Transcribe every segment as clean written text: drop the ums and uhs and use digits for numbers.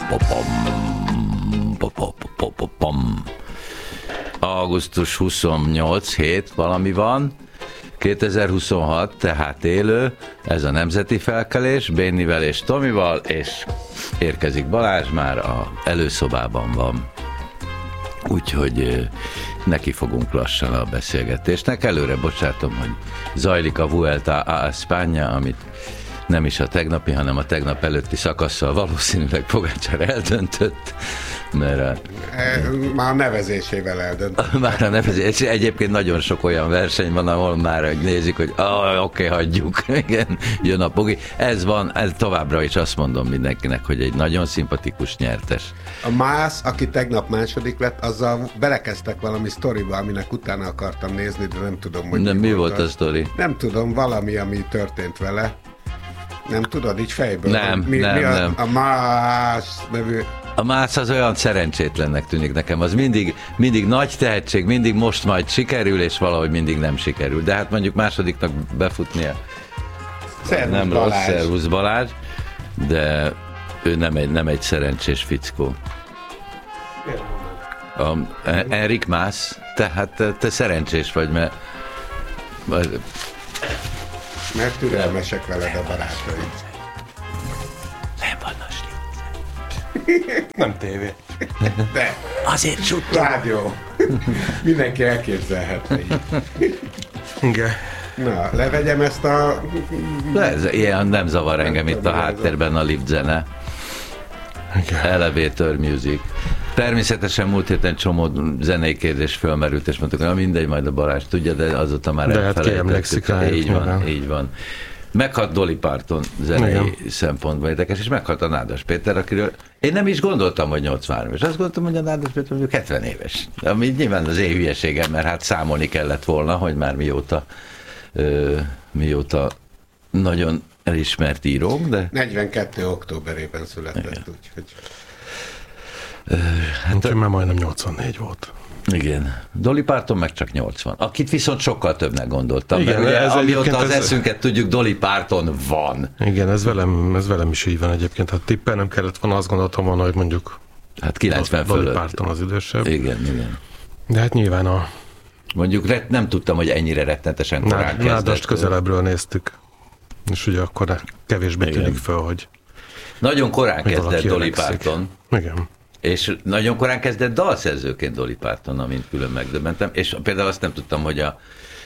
Augusztus 28 hét valami van, 2026, tehát élő, ez a Nemzeti Felkelés, Bénivel és Tomival, és érkezik Balázs, már a előszobában van. Úgyhogy neki fogunk lassan a beszélgetésnek. Előre bocsátom, hogy zajlik a Vuelta a España, amit nem is a tegnapi, hanem a tegnap előtti szakasszal valószínűleg Pogačar eldöntött, mert már a nevezésével eldöntött. Már a nevezés. Egyébként nagyon sok olyan verseny van, ahol már nézik, hogy oké, hagyjuk. Igen, jön a Pogi. Ez van, ez továbbra is azt mondom mindenkinek, hogy egy nagyon szimpatikus nyertes. A Mász, aki tegnap második lett, azzal belekezdtek valami sztoriba, aminek utána akartam nézni, de nem tudom, hogy mi volt a sztori? Nem tudom, valami, ami történt vele. Nem tudod, így fejből? Nem, nem. A Mász nevű... A Mász az olyan szerencsétlennek tűnik nekem, az mindig nagy tehetség, mindig most majd sikerül, és valahogy mindig nem sikerül. De hát mondjuk másodiknak befutnia Szervusz nem Balázs. Rossz, szervusz Balázs, de ő nem egy szerencsés fickó. Enrik Mász, tehát te szerencsés vagy, mert türelmesek veled a barátaid. nem van a slip. Nem tévé. De Azért csuttam. rádió. Mindenki elképzelhetné. Igen. Na, levegyem ezt a... Ez ilyen nem zavar engem itt a háttérben a lift zene. Elevator music. Természetesen múlt héten csomó zenei kérdés fölmerült, és mondtuk, hogy mindegy, majd a Balázs tudja, de azóta már de hát kiemlékszik rá. Így van. Meghalt Dolly Parton zenei szempontból érdekes, és meghalt a Nádas Péter, akiről én nem is gondoltam, hogy 83 és azt gondoltam, hogy a Nádas Péter mondjuk 70 éves. Ami nyilván az én hülyeségem, mert hát számolni kellett volna, hogy már mióta nagyon elismert írónk, de... 42. októberében született, úgyhogy... Hát már majdnem 84 volt. Igen. Dolly Parton meg csak 80. Akit viszont sokkal többnek gondoltam. Igen, mert ez amióta az ez... eszünket tudjuk, Dolly Parton van. Igen, ez velem is így van egyébként. Hát tippel nem kellett volna, azt gondoltam volna, hogy mondjuk hát 90 fölött. Dolly Parton az idősebb. Igen. De hát nyilván mondjuk nem tudtam, hogy ennyire rettenetesen korán kezdett. Nádast közelebbről néztük. És ugye akkor kevésbé tűnik föl, hogy... Nagyon korán kezdett Dolly Parton. Igen. És nagyon korán kezdett dalszerzőként Dolly Parton, amint külön megdöbbentem, és például azt nem tudtam, hogy a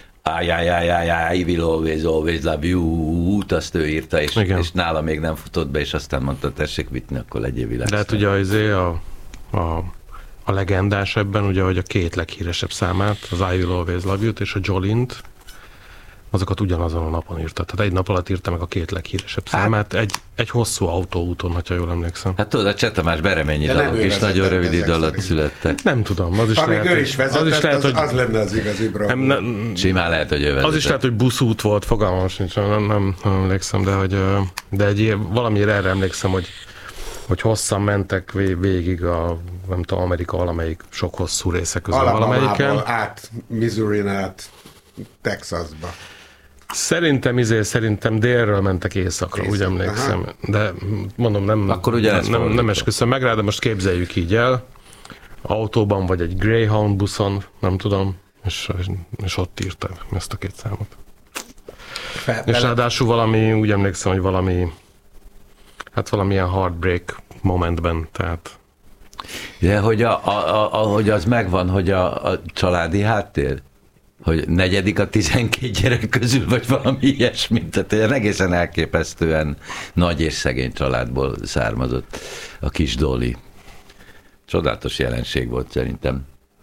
I will always love you-t azt ő írta, és nála még nem futott be, és aztán mondta, tessék vitni, akkor legyél világsztár. De hát ugye a legendás ebben, ugye, hogy a két leghíresebb számát, az I will always love you-t és a Jolint, azokat ugyanazon a napon írta. Tehát egy nap alatt írta meg a két leghíresebb számát, egy hosszú autóúton, ha jól emlékszem. Hát tudod, a Cseh Tamás Bereményi dalok is nagyon rövid idő alatt születtek. Nem tudom, az is lehet, ő is vezetett, az lenne az igazi bravo. Simán lehet, hogy ő vezetett. Az is lehet, hogy buszút volt, fogalmam sincs, nem emlékszem, de valamiért erre emlékszem, hogy hosszan mentek végig nem tudom, Amerika valamelyik sok hosszú része közül valamelyiken. Át Missouri-n át Texasba. Szerintem délről mentek északra, úgy emlékszem. Aha. De mondom, nem esküszöm meg rá, de most képzeljük így el. Autóban vagy egy Greyhound buszon, nem tudom, és ott írta ezt a két számot. És ráadásul úgy emlékszem, hogy valamilyen heartbreak momentben, tehát... De hogy az megvan, hogy a családi háttér? Hogy negyedik a 12 gyerek közül, vagy valami ilyesmi. Tehát egészen elképesztően nagy és szegény családból származott a kis Dolly. Csodálatos jelenség volt szerintem.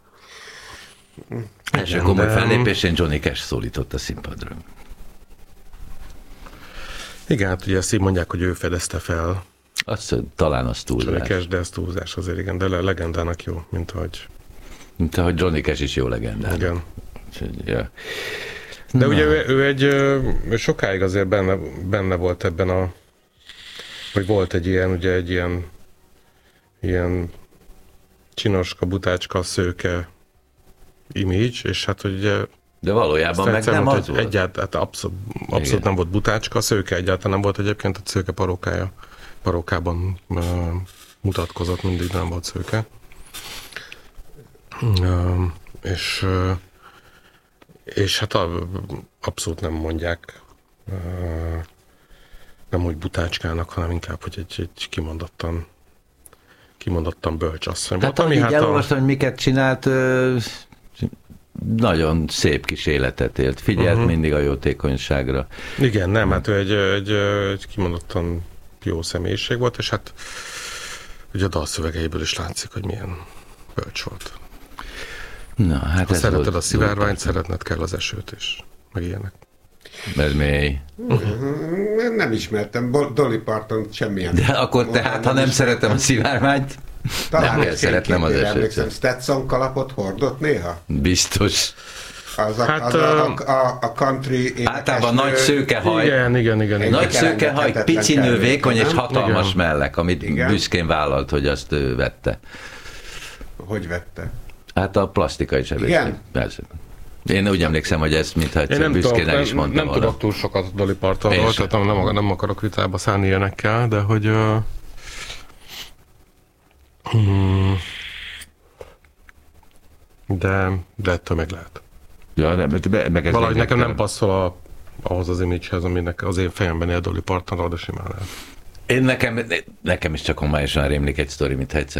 Első komoly fellépésén Johnny Cash szólított a színpadra. Igen, hát ugye ezt így mondják, hogy ő fedezte fel. Talán az túlzás. Johnny Cash, de ez túlzás azért, igen, de legendának jó, mint ahogy Johnny Cash is jó legendán. Igen. Ja. De ugye ő sokáig azért benne volt ebben vagy volt egy ilyen csinoska, butácska, szőke image, és hát ugye... De valójában meg nem az volt. Egyáltalán abszolút nem volt butácska, a szőke egyáltalán nem volt egyébként, a szőke parókában mutatkozott, mindig nem volt szőke. És hát abszolút nem mondják, nem úgy butácskának, hanem inkább, hogy egy kimondottan bölcs asszony. Tehát ami így elolvastam, hogy miket csinált, nagyon szép kis életet élt. Figyelt mindig a jótékonyságra. Igen, nem, hát ő egy kimondottan jó személyiség volt, és hát ugye a dalszövegeiből is látszik, hogy milyen bölcs volt. Na, hát ha szereted a szivárványt, szeretned kell az esőt is, meg ilyenek. Ez mély. Nem ismertem, Dolly Parton semmilyen. De akkor tehát, ha nem szeretem a szivárványt, talán nem kell szeretnem az esőt. Stetson kalapot hordott néha? Biztos. A country általában nagy szőkehaj. Igen. Nagy szőkehaj, pici nő, vékony és hatalmas mellek, amit büszkén vállalt, hogy azt ő vette. Hogy vette? Hát a plastikai sebesség. Igen? Persze. Én úgy emlékszem, hogy ezt mintha egyszer büszkén el is mondtam. Nem tudok túl sokat Dolly Partonról, tehát nem akarok vitába szállni ilyenekkel, de hogy de ettől meg lehet. Ja, valahogy nekem nem passzol ahhoz az image-hez, aminek az én fejemben él Dolly Partonról, de simán lehet. Nekem is csak homályosan rémlik egy sztori, mint egyszer